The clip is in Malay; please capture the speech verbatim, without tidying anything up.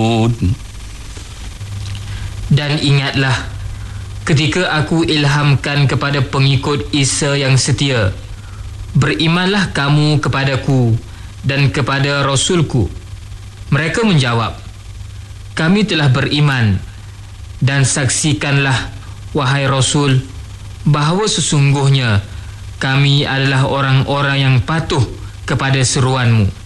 Dan ingatlah, ketika aku ilhamkan kepada pengikut Isa yang setia, berimanlah kamu kepadaku dan kepada Rasulku. Mereka menjawab, kami telah beriman, dan saksikanlah, wahai Rasul, bahawa sesungguhnya kami adalah orang-orang yang patuh kepada seruanmu.